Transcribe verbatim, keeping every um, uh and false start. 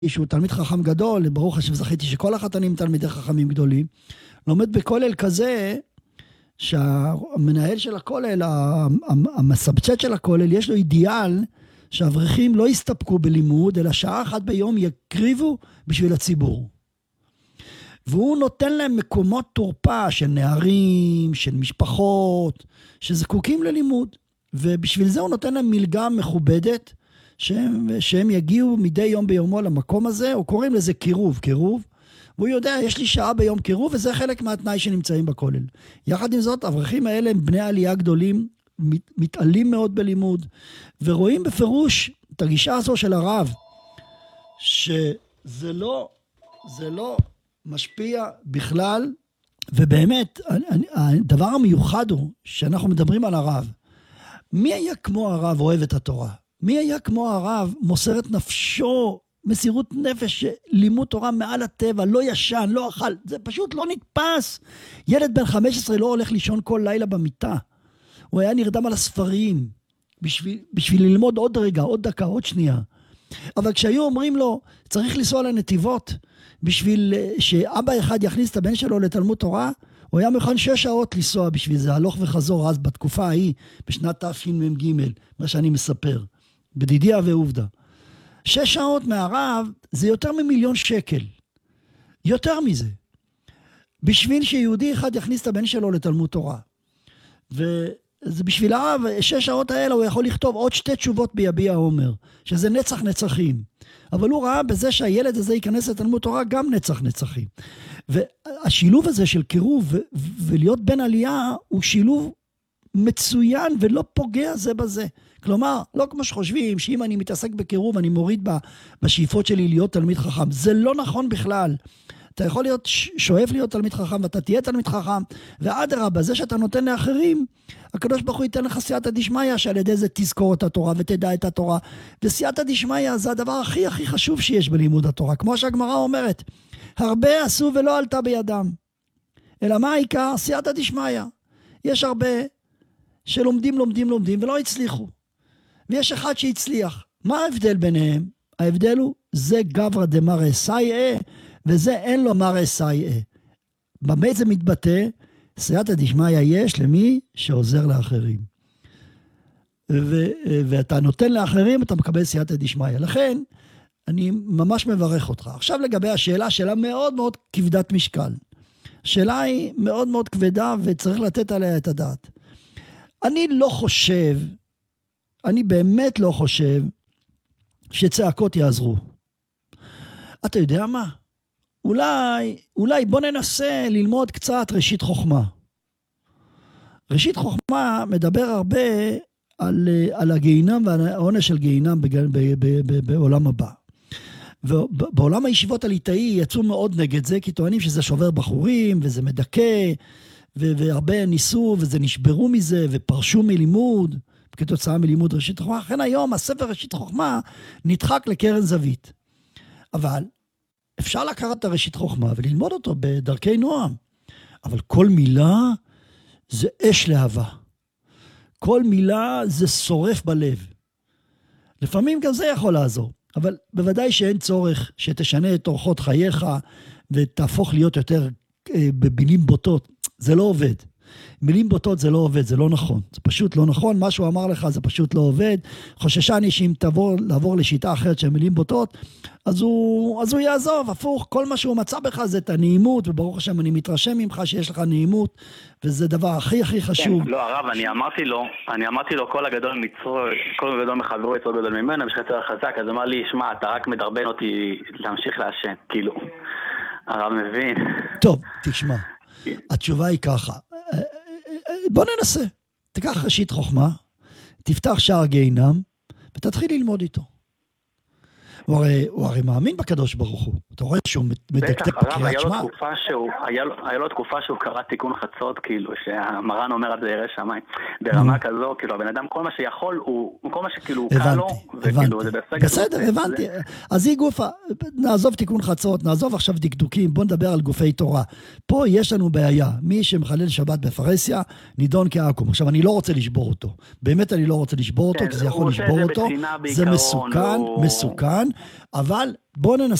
שהוא תלמיד חכם גדול, ברוך השם זכיתי שכל החתנים תלמידי חכמים גדולים, לומד בכולל כזה, שהמנהל של הכולל, המסבצ'ט של הכולל, יש לו אידיאל, שהאברכים לא יסתפקו בלימוד, אלא שעה אחת ביום יקריבו בשביל הציבור. והוא נותן להם מקומות תורפה של נערים, של משפחות, שזקוקים ללימוד. ובשביל זה הוא נותן להם מלגה מכובדת, שהם, שהם יגיעו מדי יום ביומו למקום הזה, או קוראים לזה קירוב, קירוב. והוא יודע, יש לי שעה ביום קירוב, וזה חלק מהתנאי שנמצאים בכולל. יחד עם זאת, האברכים האלה הם בני עלייה גדולים, מת, מתעלים מאוד בלימוד, ורואים בפירוש את הגישה הזו של הרב, שזה לא, זה לא משפיע בכלל, ובאמת, הדבר המיוחד הוא, שאנחנו מדברים על הרב, מי היה כמו הרב אוהב את התורה? מי היה כמו הרב מוסר את נפשו, מסירות נפש, לימוד תורה מעל הטבע, לא ישן, לא אכל, זה פשוט לא נתפס. ילד בן חמש עשרה לא הולך לישון כל לילה במיטה. הוא היה נרדם על הספרים, בשביל, בשביל ללמוד עוד רגע, עוד דקה, עוד שנייה. אבל כשהיו אומרים לו, צריך לנסוע לנתיבות, בשביל שאבא אחד יכניס את הבן שלו לתלמוד תורה, הוא היה מוכן שש שעות לנסוע בשביל זה, הלוך וחזור, אז בתקופה ההיא, בשנת תשמ"ג, מה שאני מספר, בדידיה ועובדה. שש שעות מהרב, זה יותר ממיליון שקל. יותר מזה. בשביל שיהודי אחד יכניס את הבן שלו לתלמוד תורה. וזה בשביל הרב, שש שעות האלה הוא יכול לכתוב עוד שתי תשובות ביביע עומר, שזה נצח נצחים. אבל הוא ראה בזה שהילד הזה ייכנס לתלמוד תורה גם נצח נצחים. והשילוב הזה של קירוב ו- ולהיות בן עלייה הוא שילוב מצוין ולא פוגע זה בזה. כלומר, לא כמו שחושבים שאם אני מתעסק בקירוב אני מוריד בשאיפות שלי להיות תלמיד חכם. זה לא נכון בכלל. אתה יכול להיות שואף להיות תלמיד חכם ואתה תהיה תלמיד חכם, ואדרבה, זה שאתה נותן לאחרים, הקדוש ברוך הוא ייתן לך סייעתא דשמיא, שעל ידי זה תזכור את התורה ותדע את התורה. וסייעתא דשמיא זה הדבר הכי הכי חשוב שיש בלימוד התורה. כמו שהגמרא אומרת, הרבה עשו ולא עלתה בידם. אלא מה העיקר? סייעתא דשמיא. יש הרבה שלומדים, לומדים, לומדים ולא הצליחו. ויש אחד שהצליח. מה ההבדל ביניהם? ההבדל הוא, זה גברא דמרא סייעא, וזה אין לו מרא סייעא. במה זה מתבטא? סייעתא דשמיא יש למי שעוזר לאחרים. ו- ואתה נותן לאחרים, אתה מקבל סייעתא דשמיא. לכן, אני ממש מברך אותך. עכשיו לגבי השאלה, שאלה מאוד מאוד כבדת משקל. השאלה היא מאוד מאוד כבדה, וצריך לתת עליה את הדעת. אני לא חושב, אני באמת לא חושב, שצעקות יעזרו. אתה יודע מה? אולי, אולי בוא ננסה ללמוד קצת ראשית חוכמה. ראשית חוכמה מדבר הרבה על, על הגיהינם והעונש של גיהינם בעולם הבא. ובעולם הישיבות הליטאי יצאו מאוד נגד זה, כי טוענים שזה שובר בחורים, וזה מדכא, והרבה ניסו, וזה נשברו מזה, ופרשו מלימוד, כתוצאה מלימוד ראשית חוכמה. לכן היום הספר ראשית חוכמה נדחק לקרן זווית. אבל אפשר לקחת את הראשית חוכמה וללמוד אותו בדרכי נועם. אבל כל מילה זה אש להבה. כל מילה זה שורף בלב. לפעמים גם זה יכול לעזור. אבל בוודאי שאין צורך שתשנה את אורחות חייך ותהפוך להיות יותר אה, במילים בוטות. זה לא עובד. מילים בוטות זה לא עובד, זה לא נכון. זה פשוט לא נכון, מה שהוא אמר לך זה פשוט לא עובד. חוששני שאם תעבור, לעבור לשיטה אחרת של מילים בוטות, אז הוא, אז הוא יעזוב, הפוך. כל מה שהוא מצא בך זה את הנעימות, וברוך השם אני מתרשם ממך שיש לך נעימות, וזה דבר הכי הכי חשוב. כן, לא הרב, אני אמרתי לו, אני אמרתי לו כל הגדול מצרו, כל הגדול מחברו יצרו גדול ממנו, בשביל יותר חזק, אז אמר לי, שמע, אתה רק מדרבן אותי להמשיך לעשן, כאילו. הרב מבין. טוב, תשמע. התשובה היא ככה. בוא ננסה. תיקח ראשית חוכמה, תפתח שער גיהינם, ותתחיל ללמוד איתו. הוא הרי, הוא הרי מאמין בקדוש ברוך הוא. אתה רואה שהוא מדקדק בקריאת שמע? היה לו תקופה שהוא קרא תיקון חצות, כאילו, שהמרן אומר על זה ירא שמיים. ברמה כזו, כאילו, הבן אדם, כל מה שיכול, כל מה שכאילו הוא קל לו, וכאילו, זה בסדר. בסדר, הבנתי. אז היא גופה, נעזוב תיקון חצות, נעזוב עכשיו דקדוקים, בוא נדבר על גופי תורה. פה יש לנו בעיה. מי שמחלל שבת בפרהסיה, נידון כעקום. עכשיו, אני לא רוצה לשבור אותו. באמת אני לא רוצה לשבור אותו, כי זה יכול לשבור אותו. זה מסוכן, מסוכן. אבל בואו ננסה